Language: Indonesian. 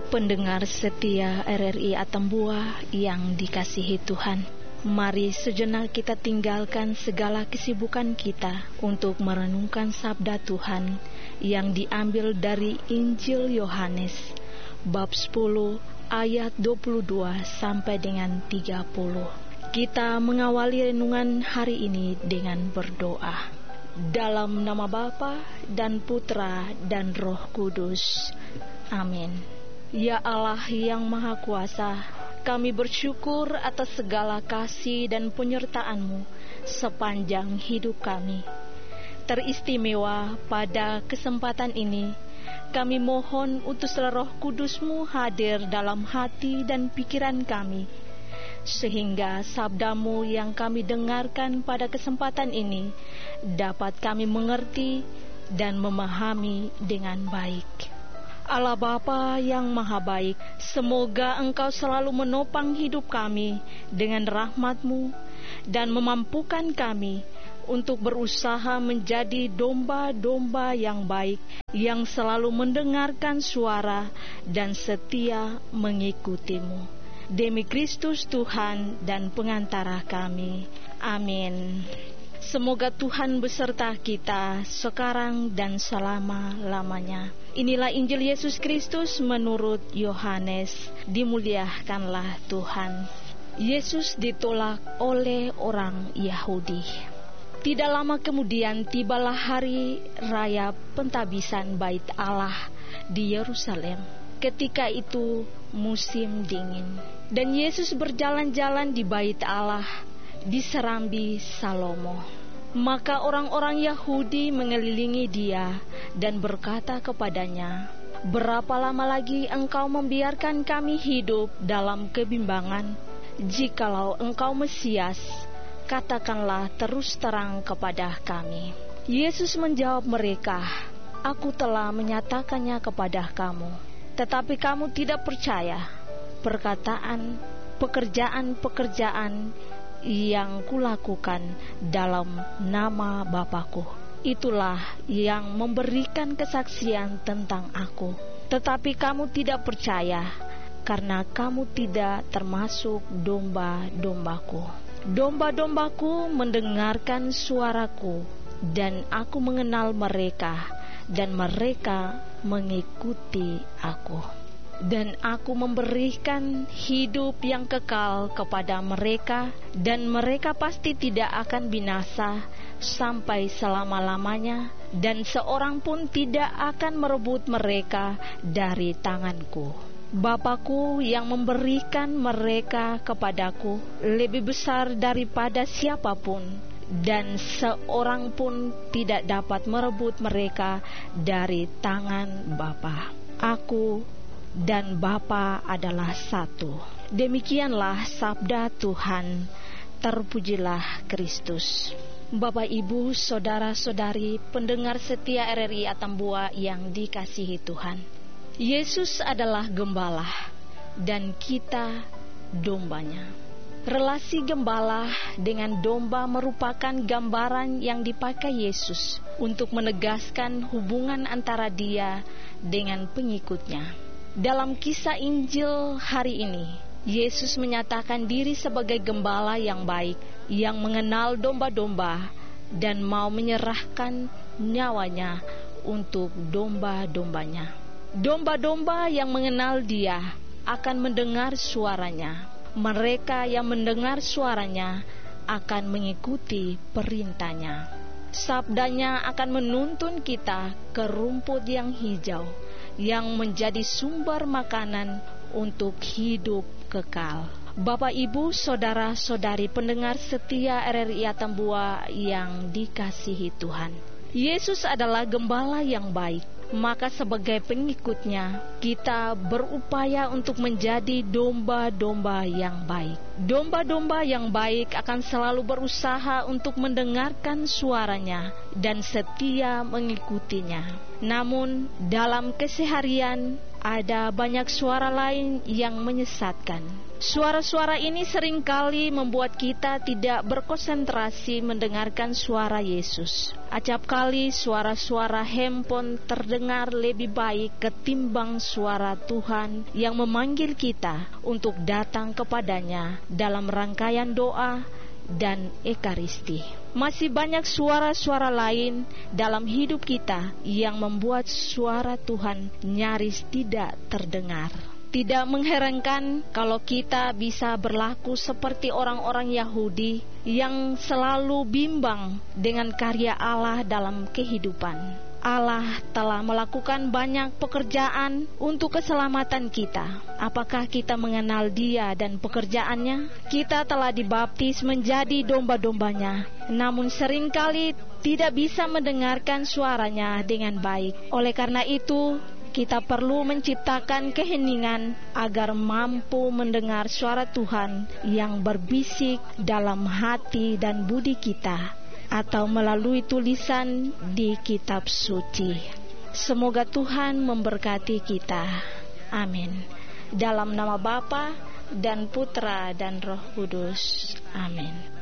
Pendengar setia RRI Atambua yang dikasihi Tuhan, mari sejenak kita tinggalkan segala kesibukan kita untuk merenungkan sabda Tuhan yang diambil dari Injil Yohanes bab 10 ayat 22 sampai dengan 30. Kita mengawali renungan hari ini dengan berdoa. Dalam nama Bapa dan Putra dan Roh Kudus. Amin. Ya Allah yang Maha Kuasa, kami bersyukur atas segala kasih dan penyertaan-Mu sepanjang hidup kami. Teristimewa pada kesempatan ini, kami mohon utuslah Roh Kudus-Mu hadir dalam hati dan pikiran kami, sehingga sabda-Mu yang kami dengarkan pada kesempatan ini dapat kami mengerti dan memahami dengan baik. Allah Bapa yang Maha Baik, semoga Engkau selalu menopang hidup kami dengan rahmat-Mu dan memampukan kami untuk berusaha menjadi domba-domba yang baik, yang selalu mendengarkan suara dan setia mengikuti-Mu. Demi Kristus Tuhan dan pengantara kami. Amin. Semoga Tuhan beserta kita sekarang dan selama-lamanya. Inilah Injil Yesus Kristus menurut Yohanes. Dimuliakanlah Tuhan. Yesus ditolak oleh orang Yahudi. Tidak lama kemudian tibalah hari raya pentabisan Bait Allah di Yerusalem. Ketika itu musim dingin, dan Yesus berjalan-jalan di Bait Allah di serambi Salomo. Maka orang-orang Yahudi mengelilingi dia dan berkata kepadanya, "Berapa lama lagi engkau membiarkan kami hidup dalam kebimbangan? Jikalau engkau Mesias, katakanlah terus terang kepada kami." Yesus menjawab mereka, "Aku telah menyatakannya kepada kamu, tetapi kamu tidak percaya. Pekerjaan-pekerjaan yang kulakukan dalam nama Bapa-Ku, itulah yang memberikan kesaksian tentang Aku. Tetapi kamu tidak percaya, karena kamu tidak termasuk domba-domba-Ku. Domba-domba-Ku mendengarkan suara-Ku, dan Aku mengenal mereka, dan mereka mengikuti Aku. Dan Aku memberikan hidup yang kekal kepada mereka, dan mereka pasti tidak akan binasa sampai selama-lamanya, dan seorang pun tidak akan merebut mereka dari tanganku. Bapa-Ku yang memberikan mereka kepadaku lebih besar daripada siapapun, dan seorang pun tidak dapat merebut mereka dari tangan Bapa. Aku dan Bapa adalah satu." Demikianlah sabda Tuhan. Terpujilah Kristus. Bapak, Ibu, saudara-saudari, pendengar setia RRI Atambua yang dikasihi Tuhan. Yesus adalah gembala dan kita dombanya. Relasi gembala dengan domba merupakan gambaran yang dipakai Yesus untuk menegaskan hubungan antara Dia dengan pengikutnya. Dalam kisah Injil hari ini, Yesus menyatakan diri sebagai gembala yang baik, yang mengenal domba-domba dan mau menyerahkan nyawanya untuk domba-dombanya. Domba-domba yang mengenal Dia akan mendengar suaranya. Mereka yang mendengar suaranya akan mengikuti perintahnya. Sabdanya akan menuntun kita ke rumput yang hijau, yang menjadi sumber makanan untuk hidup kekal. Bapak, Ibu, saudara-saudari pendengar setia RRI Atambua yang dikasihi Tuhan. Yesus adalah gembala yang baik. Maka sebagai pengikutnya, kita berupaya untuk menjadi domba-domba yang baik. Domba-domba yang baik akan selalu berusaha untuk mendengarkan suaranya dan setia mengikutinya. Namun dalam keseharian ada banyak suara lain yang menyesatkan. Suara-suara ini seringkali membuat kita tidak berkonsentrasi mendengarkan suara Yesus. Acap kali suara-suara handphone terdengar lebih baik ketimbang suara Tuhan yang memanggil kita untuk datang kepadanya dalam rangkaian doa dan ekaristi. Masih banyak suara-suara lain dalam hidup kita yang membuat suara Tuhan nyaris tidak terdengar. Tidak mengherankan kalau kita bisa berlaku seperti orang-orang Yahudi yang selalu bimbang dengan karya Allah dalam kehidupan. Allah telah melakukan banyak pekerjaan untuk keselamatan kita. Apakah kita mengenal Dia dan pekerjaannya? Kita telah dibaptis menjadi domba-dombanya, namun seringkali tidak bisa mendengarkan suaranya dengan baik. Oleh karena itu, kita perlu menciptakan keheningan agar mampu mendengar suara Tuhan yang berbisik dalam hati dan budi kita, atau melalui tulisan di kitab suci. Semoga Tuhan memberkati kita. Amin. Dalam nama Bapa dan Putra dan Roh Kudus. Amin.